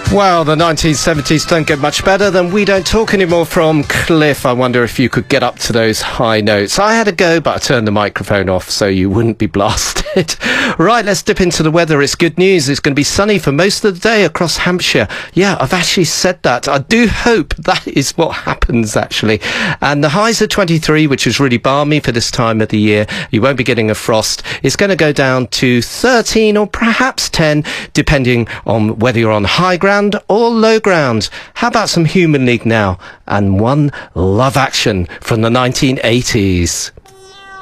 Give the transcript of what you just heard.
Well, the 1970s don't get much better than We Don't Talk Anymore from Cliff. I wonder if you could get up to those high notes. I had a go, but I turned the microphone off so you wouldn't be blasted. Right, let's dip into the weather. It's good news. It's going to be sunny for most of the day across Hampshire. Yeah, I've actually said that. I do hope that is what happens, actually. And the highs are 23, which is really balmy for this time of the year. You won't be getting a frost. It's going to go down to 13 or perhaps 10, depending on whether you're on high ground or low ground. How about some Human League now? And One Love Action from the 1980s.